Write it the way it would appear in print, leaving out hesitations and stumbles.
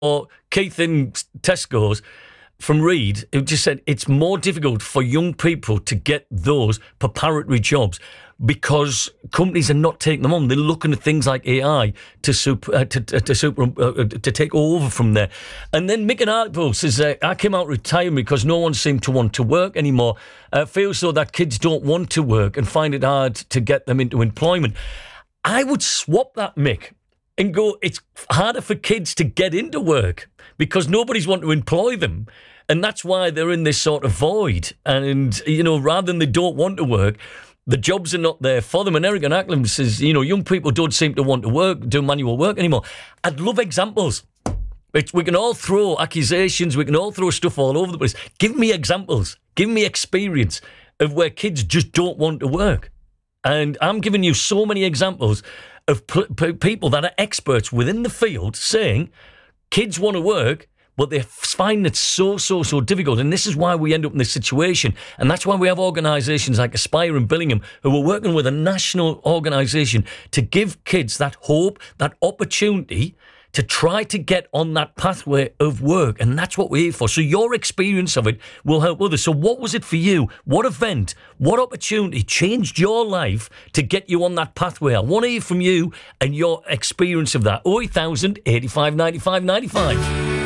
or Keith in Tesco's from Reed, who just said it's more difficult for young people to get those preparatory jobs because companies are not taking them on. They're looking at things like AI to take over from there. And then Mick and Artpool says, I came out retirement because no one seemed to want to work anymore. Feels so that kids don't want to work and find it hard to get them into employment. I would swap that, Mick, and go, it's harder for kids to get into work because nobody's want to employ them. And that's why they're in this sort of void. And, rather than they don't want to work, the jobs are not there for them. And Eric and Acklam says, young people don't seem to want to work, do manual work anymore. I'd love examples. We can all throw accusations. We can all throw stuff all over the place. Give me examples. Give me experience of where kids just don't want to work. And I'm giving you so many examples of people that are experts within the field saying kids want to work, but they find it so difficult. And this is why we end up in this situation. And that's why we have organisations like Aspire and Billingham who are working with a national organisation to give kids that hope, that opportunity to try to get on that pathway of work. And that's what we're here for. So your experience of it will help others. So what was it for you? What event, what opportunity changed your life to get you on that pathway? I want to hear from you and your experience of that. 0800 85 95 95.